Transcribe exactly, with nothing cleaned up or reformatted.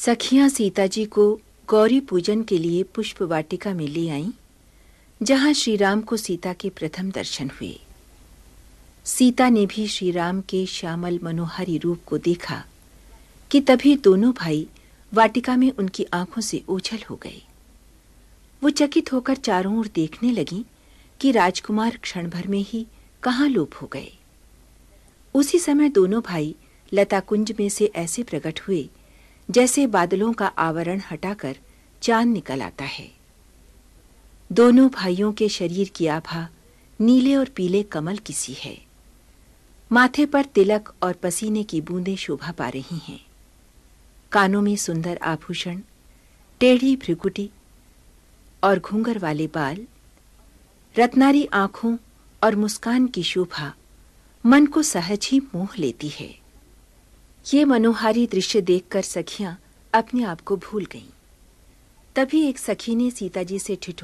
सखियां सीता जी को गौरी पूजन के लिए पुष्प वाटिका में ले आईं, जहां श्री राम को सीता के प्रथम दर्शन हुए। सीता ने भी श्री राम के श्यामल मनोहारी रूप को देखा कि तभी दोनों भाई वाटिका में उनकी आंखों से ओझल हो गए। वो चकित होकर चारों ओर देखने लगी कि राजकुमार क्षण भर में ही कहाँ लोप हो गए। उसी समय दोनों भाई लता कुंज में से ऐसे प्रकट हुए जैसे बादलों का आवरण हटाकर चांद निकल आता है। दोनों भाइयों के शरीर की आभा नीले और पीले कमल की सी है। माथे पर तिलक और पसीने की बूंदें शोभा पा रही हैं। कानों में सुंदर आभूषण, टेढ़ी भ्रिकुटी और घूंघर वाले बाल, रत्नारी आंखों और मुस्कान की शोभा मन को सहज ही मोह लेती है। ये मनोहारी दृश्य देखकर सखियां अपने आप को भूल गईं। तभी एक सखी ने सीता जी से ठिठोर